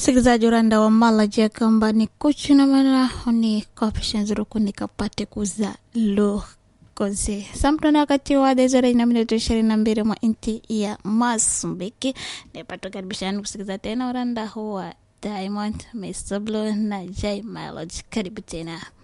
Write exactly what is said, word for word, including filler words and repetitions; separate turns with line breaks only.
Sikilizaji uranda wa malaje kamba ni kuchuna mana ni kopisha nzuru kunikapate kuza lo koze. Samtona wakati wa dezora ina minuto ishirini na mbili mwa inti ya Masumbiki. Nepato karibishani kusikiza tena uranda huwa Diamond, mister Blue na J Melody. Karibu tena.